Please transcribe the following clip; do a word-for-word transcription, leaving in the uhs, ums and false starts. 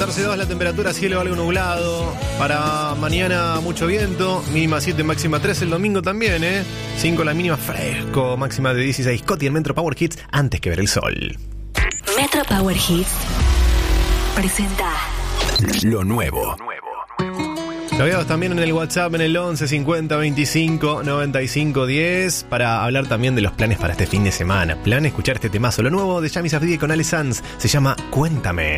catorce dos la temperatura, cielo algo nublado. Para mañana mucho viento, mínima siete, máxima tres. El domingo también, ¿eh? cinco la mínima, fresco, máxima de dieciséis. Coti en Metro Power Hits, antes que ver el sol. Metro Power Hits presenta Lo nuevo. Novedades también en el WhatsApp en el once cincuenta veinticinco noventa y cinco diez para hablar también de los planes para este fin de semana. Plan escuchar este temazo. Lo nuevo de Yami Safdie con Ale Sanz se llama Cuéntame.